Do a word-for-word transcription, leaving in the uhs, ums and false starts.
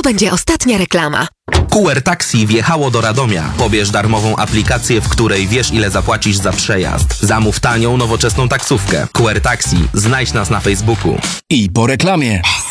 To będzie ostatnia reklama. Q R Taxi wjechało do Radomia. Pobierz darmową aplikację, w której wiesz, ile zapłacisz za przejazd. Zamów tanią, nowoczesną taksówkę. Q R Taxi. Znajdź nas na Facebooku. I po reklamie.